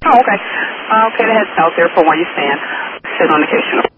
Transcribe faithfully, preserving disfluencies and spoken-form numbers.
Oh, okay. Uh, okay, the head south there for where you stand. Sit on the case.